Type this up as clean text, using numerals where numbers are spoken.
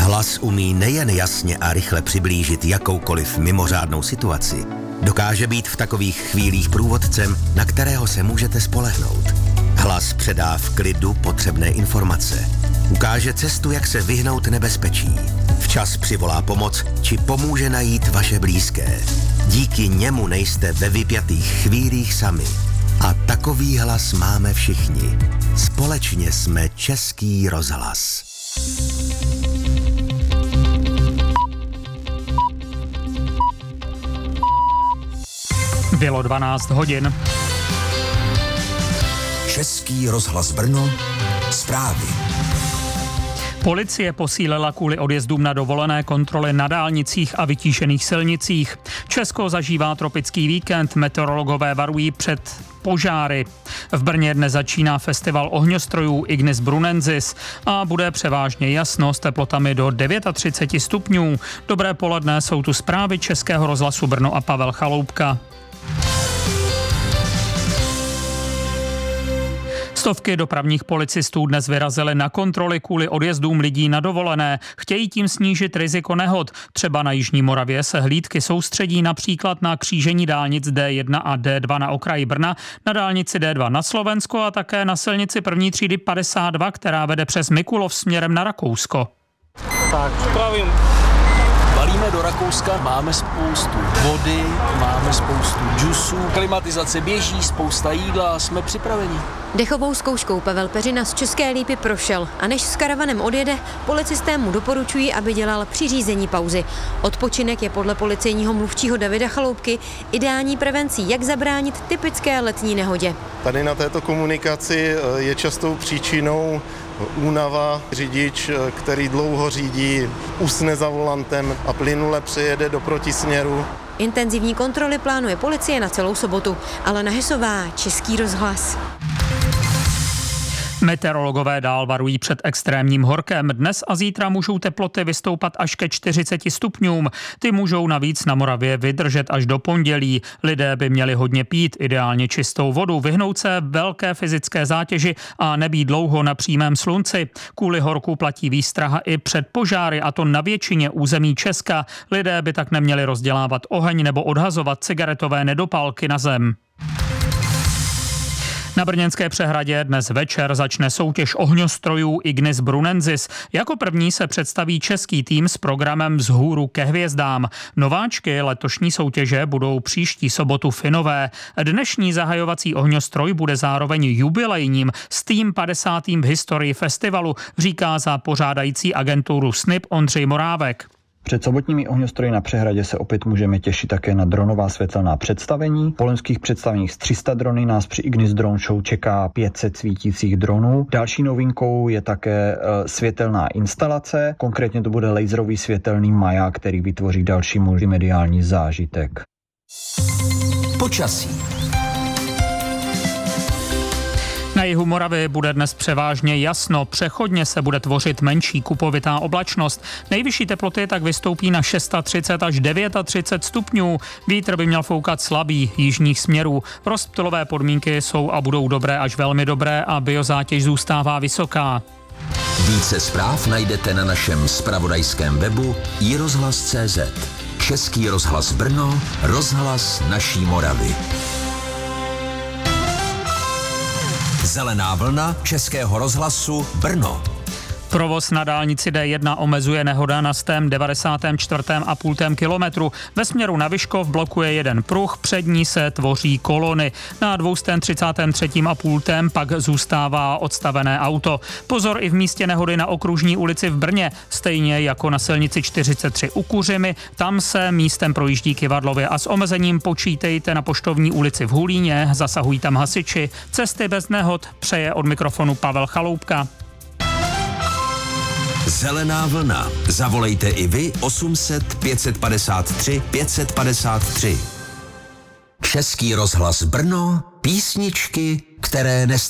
Hlas umí nejen jasně a rychle přiblížit jakoukoliv mimořádnou situaci, dokáže být v takových chvílích průvodcem, na kterého se můžete spolehnout. Hlas předá v klidu potřebné informace. Ukáže cestu, jak se vyhnout nebezpečí. Včas přivolá pomoc, či pomůže najít vaše blízké. Díky němu nejste ve vypjatých chvílích sami. A takový hlas máme všichni. Společně jsme Český rozhlas. Bylo 12 hodin. Český rozhlas Brno, zprávy. Policie posílila kvůli odjezdům na dovolené kontroly na dálnicích a vytížených silnicích. Česko zažívá tropický víkend, meteorologové varují před požáry. V Brně dnes začíná festival ohňostrojů Ignis Brunensis a bude převážně jasno s teplotami do 39 stupňů. Dobré poledne, jsou tu zprávy Českého rozhlasu Brno a Pavel Chaloupka. Stovky dopravních policistů dnes vyrazily na kontroly kvůli odjezdům lidí na dovolené. Chtějí tím snížit riziko nehod. Třeba na Jižní Moravě se hlídky soustředí například na křížení dálnic D1 a D2 na okraji Brna, na dálnici D2 na Slovensko a také na silnici první třídy 52, která vede přes Mikulov směrem na Rakousko. Tak, pravím. Balíme do Rakouska, máme spoustu vody, máme spoustu džusů, klimatizace běží, spousta jídla, jsme připraveni. Dechovou zkouškou Pavel Peřina z České Lípy prošel a než s karavanem odjede, policisté mu doporučují, aby dělal při řízení pauzy. Odpočinek je podle policejního mluvčího Davida Chaloupky ideální prevencí, jak zabránit typické letní nehodě. Tady na této komunikaci je častou příčinou únava. Řidič, který dlouho řídí, usne za volantem a plynule přejede do protisměru. Intenzivní kontroly plánuje policie na celou sobotu. Alena Hesová, Český rozhlas. Meteorologové dál varují před extrémním horkem. Dnes a zítra můžou teploty vystoupat až ke 40 stupňům. Ty můžou navíc na Moravě vydržet až do pondělí. Lidé by měli hodně pít, ideálně čistou vodu, vyhnout se velké fyzické zátěži a nebýt dlouho na přímém slunci. Kvůli horku platí výstraha i před požáry, a to na většině území Česka. Lidé by tak neměli rozdělávat oheň nebo odhazovat cigaretové nedopálky na zem. Na Brněnské přehradě dnes večer začne soutěž ohňostrojů Ignis Brunensis. Jako první se představí český tým s programem Vzhůru ke hvězdám. Nováčky letošní soutěže budou příští sobotu Finové. Dnešní zahajovací ohňostroj bude zároveň jubilejním, s tým 50. v historii festivalu, říká za pořádající agenturu SNIP Ondřej Morávek. Před sobotními ohňostroji na přehradě se opět můžeme těšit také na dronová světelná představení. Po loňských představeních z 300 drony nás při Ignis Drone Show čeká 500 svítících dronů. Další novinkou je také světelná instalace. Konkrétně to bude laserový světelný maják, který vytvoří další multimediální zážitek. Počasí. Na jihu Moravy bude dnes převážně jasno, přechodně se bude tvořit menší kupovitá oblačnost. Nejvyšší teploty tak vystoupí na 630 až 39 stupňů. Vítr by měl foukat slabý jižních směrů. Rozptylové podmínky jsou a budou dobré až velmi dobré a biozátěž zůstává vysoká. Více zpráv najdete na našem zpravodajském webu iRozhlas.cz. Český rozhlas Brno, rozhlas naší Moravy. Zelená vlna Českého rozhlasu Brno. Provoz na dálnici D1 omezuje nehoda na 94,5 kilometru. Ve směru na Vyškov blokuje jeden pruh, před ní se tvoří kolony. Na 233,5 pak zůstává odstavené auto. Pozor i v místě nehody na Okružní ulici v Brně, stejně jako na silnici 43 u Kuřimy. Tam se místem projíždí kyvadlově a s omezením počítejte na Poštovní ulici v Hulíně, zasahují tam hasiči. Cesty bez nehod přeje od mikrofonu Pavel Chaloupka. Zelená vlna. Zavolejte i vy 800 553 553. Český rozhlas Brno, písničky, které